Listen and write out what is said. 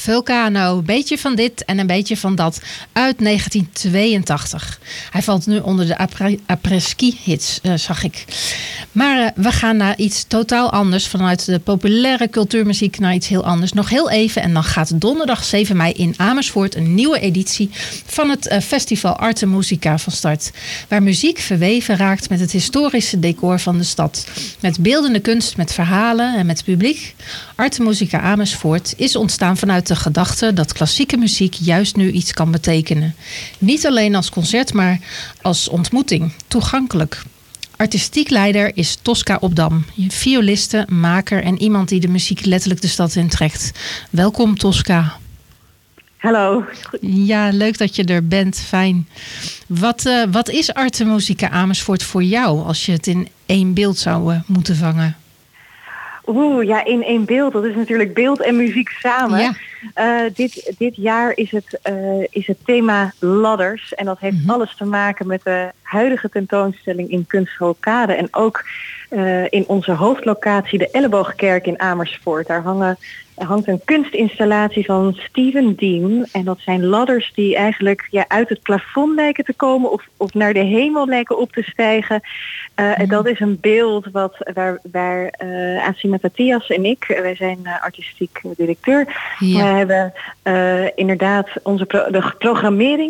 Vulcano, een beetje van dit en een beetje van dat, uit 1982. Hij valt nu onder de après-ski-hits, zag ik. Maar we gaan naar iets totaal anders, vanuit de populaire cultuurmuziek naar iets heel anders. Nog heel even en dan gaat donderdag 7 mei in Amersfoort een nieuwe editie van het festival Arte Musica van start. Waar muziek verweven raakt met het historische decor van de stad. Met beeldende kunst, met verhalen en met publiek. Arte Musica Amersfoort is ontstaan vanuit de gedachte dat klassieke muziek juist nu iets kan betekenen. Niet alleen als concert, maar als ontmoeting, toegankelijk. Artistiek leider is Tosca Obdam, violiste, maker en iemand die de muziek letterlijk de stad intrekt. Welkom Tosca. Hallo. Ja, leuk dat je er bent. Fijn. Wat is Arte Musica Amersfoort voor jou als je het in één beeld zou moeten vangen? Ja, in één beeld. Dat is natuurlijk beeld en muziek samen. Ja. Dit jaar is het thema ladders. En dat heeft alles te maken met de huidige tentoonstelling in Kunsthal Kade. En ook in onze hoofdlocatie, de Elleboogkerk in Amersfoort. Daar hangt een kunstinstallatie van Steven Dean. En dat zijn ladders die eigenlijk uit het plafond lijken te komen of naar de hemel lijken op te stijgen. En dat is een beeld waar Asima Matthias en ik, wij zijn artistiek directeur. Ja. We hebben inderdaad de programmering